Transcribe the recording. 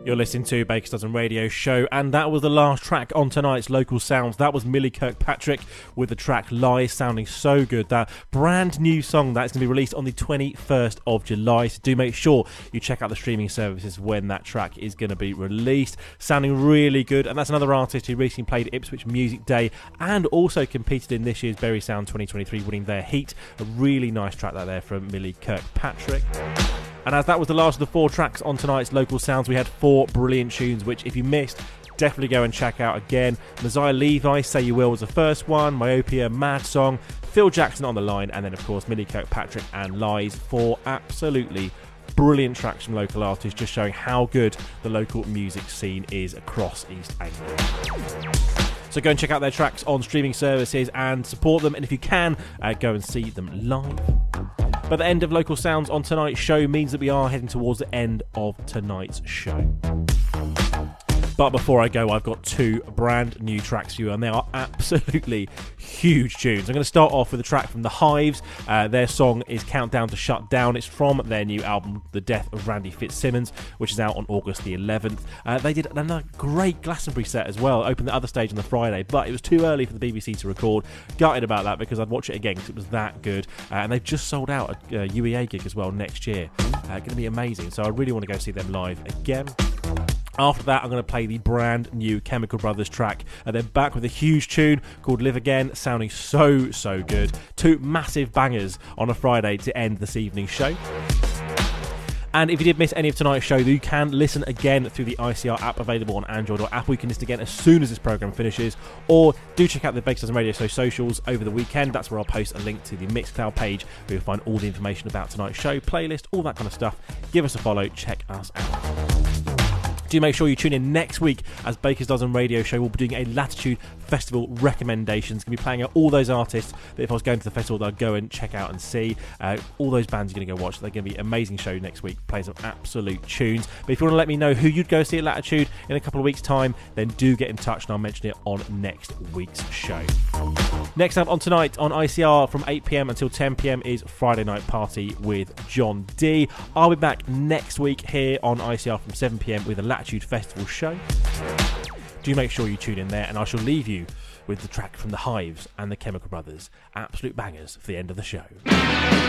You're listening to Baker's Dozen Radio Show, and that was the last track on tonight's Local Sounds. That was Millie Kirkpatrick with the track Lies, sounding so good. That brand new song that's going to be released on the 21st of July, so do make sure you check out the streaming services when that track is going to be released. Sounding really good, and that's another artist who recently played Ipswich Music Day and also competed in this year's Berry Sound 2023, winning their heat. A really nice track there from Millie Kirkpatrick. And as that was the last of the 4 tracks on tonight's Local Sounds, we had 4 brilliant tunes, which if you missed, definitely go and check out again. Messiah Levi, Say You Will was the first one, Myopia, Mad Song, Phil Jackson on the Line, and then of course Millie Kirkpatrick and Lies, 4 absolutely brilliant tracks from local artists, just showing how good the local music scene is across East Anglia. So go and check out their tracks on streaming services and support them, and if you can, go and see them live. But the end of Local Sounds on tonight's show means that we are heading towards the end of tonight's show. But before I go, I've got 2 brand new tracks for you, and they are absolutely huge tunes. I'm going to start off with a track from The Hives. Their song is Countdown to Shut Down. It's from their new album, The Death of Randy Fitzsimmons, which is out on August the 11th. They did another great Glastonbury set as well, opened the other stage on the Friday, but it was too early for the BBC to record. Gutted about that because I'd watch it again because it was that good. And they've just sold out a UEA gig as well next year. Going to be amazing, so I really want to go see them live again. After that, I'm going to play the brand new Chemical Brothers track, and then back with a huge tune called Live Again, sounding so good. 2 massive bangers on a Friday to end this evening's show. And if you did miss any of tonight's show, you can listen again through the ICR app available on Android or Apple. You can listen again as soon as this programme finishes, or do check out the Baker's Dozen Radio Show socials over the weekend. That's where I'll post a link to the Mixcloud page where you'll find all the information about tonight's show, playlist, all that kind of stuff. Give us a follow, check us out. Do make sure you tune in next week as Baker's Dozen Radio Show will be doing a Latitude Festival recommendations. Going to be playing out all those artists that if I was going to the festival, I'd go and check out and see. All those bands you're going to go watch. They're going to be an amazing show next week, playing some absolute tunes. But if you want to let me know who you'd go see at Latitude in a couple of weeks' time, then do get in touch and I'll mention it on next week's show. Next up on tonight on ICR from 8pm until 10pm is Friday Night Party with John D. I'll be back next week here on ICR from 7pm with a Latitude Festival show. Do make sure you tune in there, and I shall leave you with the track from The Hives and the Chemical Brothers. Absolute bangers for the end of the show.